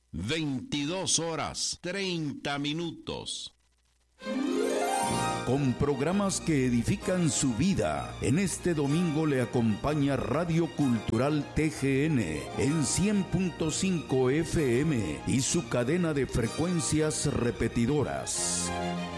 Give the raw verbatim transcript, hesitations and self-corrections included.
veintidós horas, treinta minutos. Con programas que edifican su vida, en este domingo le acompaña Radio Cultural T G N en cien punto cinco F M y su cadena de frecuencias repetidoras.